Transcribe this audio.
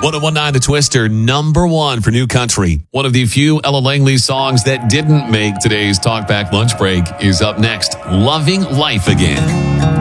1019 The Twister, #1 for New Country. One of the few Ella Langley songs that didn't make today's Talkback lunch break is up next, Loving Life Again.